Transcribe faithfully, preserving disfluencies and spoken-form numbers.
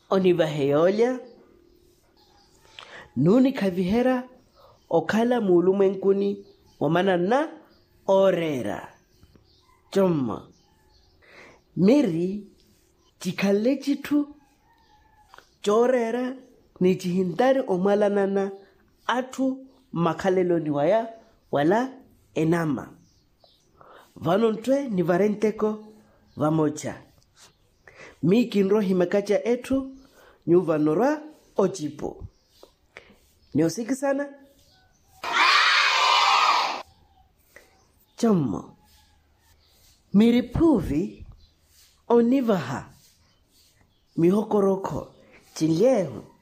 oniva heyolia nuni kavihera okala muulumwenkuni wamana na orera choma miri chikale chitu chorera ni chihindari omwalanana atu makalelo ni waya wala enama vanontwe ni varenteko vamocha mi kinro himekacha etu nyuva norwa ojipo niosiki sana chomo miripuvi onivaha mihokoroko chiliehu